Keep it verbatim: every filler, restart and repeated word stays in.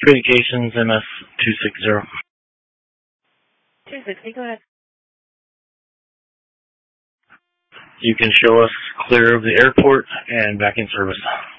Communications M S two sixty. two sixty, go ahead. You can show us clear of the airport and back in service.